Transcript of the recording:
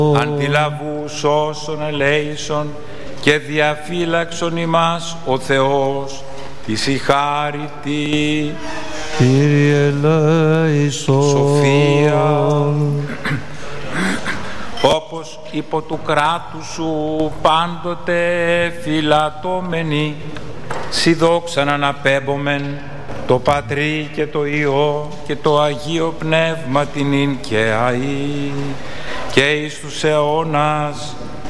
αντιλαβού σώσον ελέησον και διαφύλαξον ημάς ο Θεός της η χάρητη. Κύριε ελέησον. Σοφία, όπως υπό του κράτου σου πάντοτε φυλατώμενοι, σοι δόξαν αναπέμπομεν το Πατρί και το Υιό και το Αγίο Πνεύμα την ίν και αΐ και εις τους αιώνας